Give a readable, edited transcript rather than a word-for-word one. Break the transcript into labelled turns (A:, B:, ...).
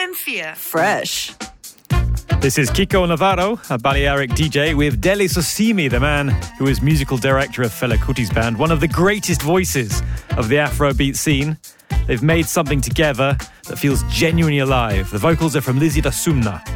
A: FM4.
B: Fresh.
C: This is Kiko Navarro, a Balearic DJ, with Dele Sosimi, the man who is musical director of Fela Kuti's band, one of the greatest voices of the Afrobeat scene. They've made something together that feels genuinely alive. The vocals are from Lizzie da Sumna.